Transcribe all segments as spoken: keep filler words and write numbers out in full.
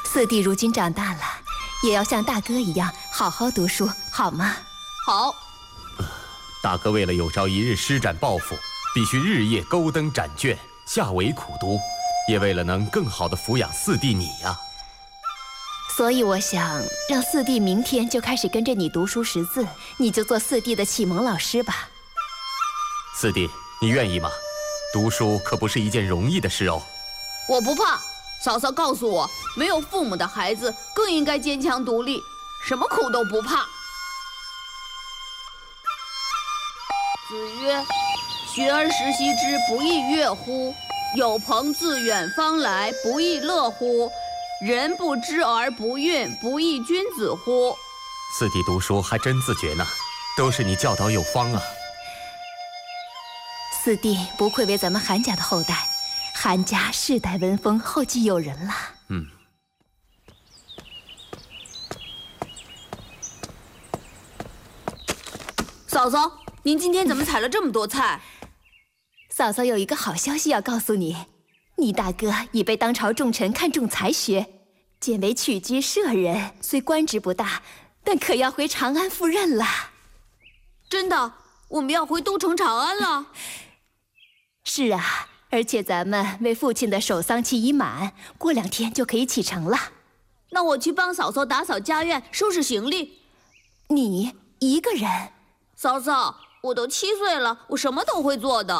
四弟如今长大了，也要像大哥一样好好读书，好吗？ 好。 大哥为了有朝一日施展抱负，必须日夜勾灯展卷，下围苦读，也为了能更好地抚养四弟你呀、啊。 所以我想让四弟明天就开始跟着你读书识字，你就做四弟的启蒙老师吧。 四弟，你愿意吗？读书可不是一件容易的事哦。 我不怕，嫂嫂告诉我，没有父母的孩子更应该坚强独立，什么苦都不怕。子曰：“学而时习之，不亦乐乎？有朋自远方来，不亦乐乎？人不知而不愠，不亦君子乎？” 四弟读书还真自觉呢，都是你教导有方啊。 四弟不愧为咱们韩家的后代，韩家世代闻风，后继有人了。 嗯。 嫂嫂，您今天怎么采了这么多菜？ 嫂嫂有一个好消息要告诉你，你大哥已被当朝重臣看重才学，荐为曲居舍人，虽官职不大，但可要回长安赴任了。 真的？我们要回都城长安了？ 是啊，而且咱们为父亲的守丧期已满，过两天就可以启程了。 那我去帮嫂嫂打扫家院，收拾行李。 你一个人？ 嫂嫂，我都七岁了，我什么都会做的。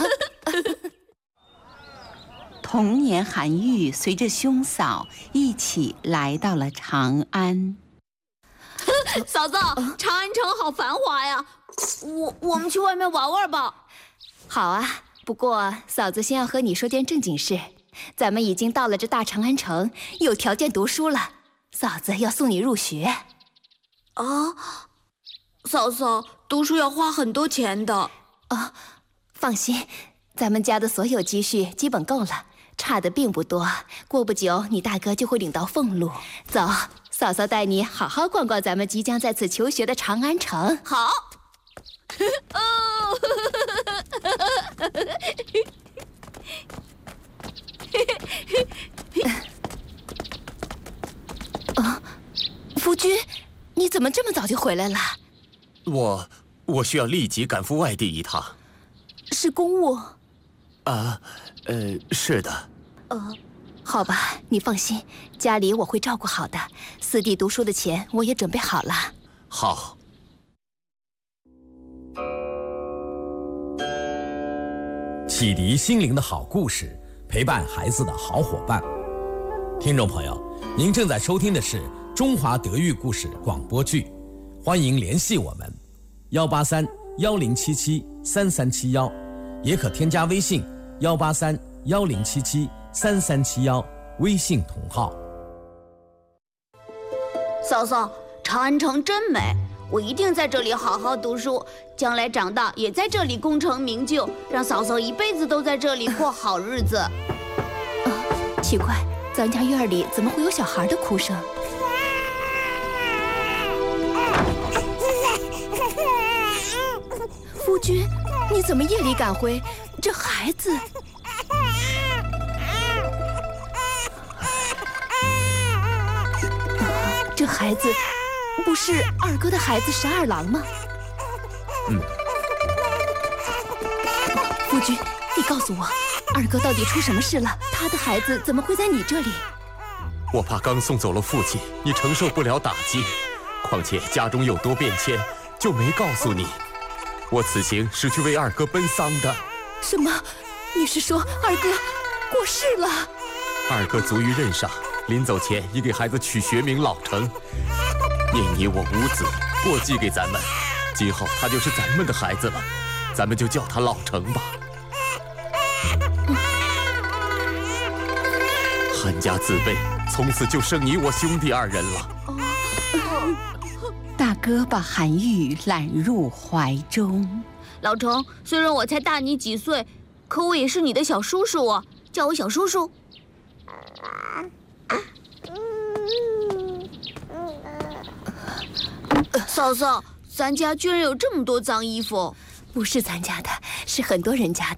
同年，韩愈随着兄嫂一起来到了长安。 嫂嫂，长安城好繁华呀，我我们去外面玩玩吧。 好啊，不过嫂子先要和你说件正经事，咱们已经到了这大长安城，有条件读书了，嫂子要送你入学。 啊，嫂嫂，读书要花很多钱的。 哦，放心，咱们家的所有积蓄基本够了，差的并不多。过不久，你大哥就会领到俸禄。走，嫂嫂带你好好逛逛咱们即将在此求学的长安城。 好。哦。 啊，夫君，你怎么这么早就回来了？ 我我需要立即赶赴外地一趟。 是公务？ 啊，呃，是的。 呃，好吧，你放心，家里我会照顾好的。四弟读书的钱我也准备好了。 好。 启迪心灵的好故事，陪伴孩子的好伙伴。听众朋友，您正在收听的是中华德育故事广播剧，欢迎联系我们幺八三幺零七七三三七幺，也可添加微信幺八三幺零七七三三七幺，微信同号。 嫂嫂，长安城真美，我一定在这里好好读书，将来长大也在这里功成名就，让嫂嫂一辈子都在这里过好日子。 啊，奇怪，咱家院里怎么会有小孩的哭声？夫君，你怎么夜里赶回？这孩子……这孩子不是二哥的孩子沈二郎吗？ 嗯。 夫君，你告诉我，二哥到底出什么事了？他的孩子怎么会在你这里？ 我怕刚送走了父亲，你承受不了打击。况且家中有多变迁，就没告诉你。我此行是去为二哥奔丧的。 什么？你是说二哥过世了？ 二哥卒于任上，临走前已给孩子取学名老成。念你我无子，过继给咱们，今后他就是咱们的孩子了，咱们就叫他老成吧。嗯、韩家自卑，从此就剩你我兄弟二人了。 大哥把韩愈揽入怀中。 老成，虽然我才大你几岁，可我也是你的小叔叔啊，叫我小叔叔。嫂嫂，咱家居然有这么多脏衣服。 不是咱家的，是很多人家的。